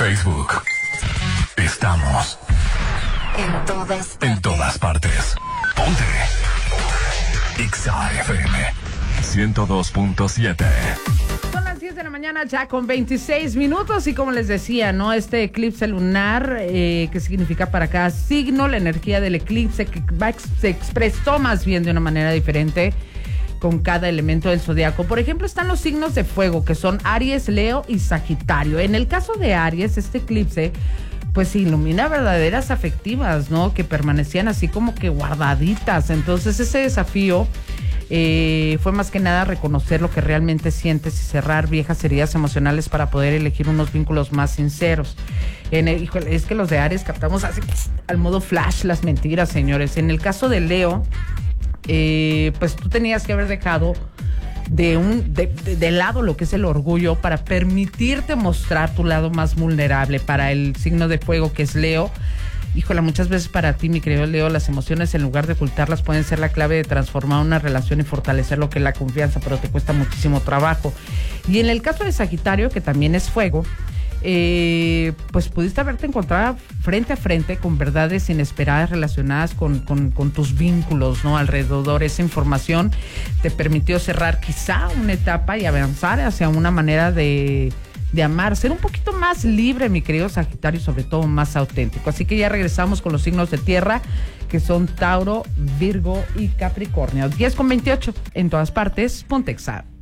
Facebook. Estamos en todas partes. Ponte XAFM 102.7. Son las 10 de la mañana ya con 26 minutos y como les decía, ¿no? Este eclipse lunar, que significa para cada signo, la energía del eclipse que se expresó más bien de una manera diferente con cada elemento del zodiaco. Por ejemplo, están los signos de fuego, que son Aries, Leo y Sagitario. En el caso de Aries, este eclipse pues ilumina verdaderas afectivas, ¿no? Que permanecían así como que guardaditas. Entonces ese desafío fue más que nada reconocer lo que realmente sientes y cerrar viejas heridas emocionales para poder elegir unos vínculos más sinceros. Híjole, es que los de Aries captamos así al modo flash las mentiras, señores. En el caso de Leo, pues tú tenías que haber dejado de lado lo que es el orgullo para permitirte mostrar tu lado más vulnerable. Para el signo de fuego, que es Leo, híjole, muchas veces para ti, mi querido Leo, las emociones, en lugar de ocultarlas, pueden ser la clave de transformar una relación y fortalecer lo que es la confianza, pero te cuesta muchísimo trabajo. Y en el caso de Sagitario, que también es fuego, pues pudiste haberte encontrado frente a frente con verdades inesperadas relacionadas con tus vínculos, ¿no? Alrededor. Esa información te permitió cerrar quizá una etapa y avanzar hacia una manera de amar, ser un poquito más libre, mi querido Sagitario, y sobre todo más auténtico. Así que ya regresamos con los signos de tierra, que son Tauro, Virgo y Capricornio. 10:28 en todas partes, Ponte Exa.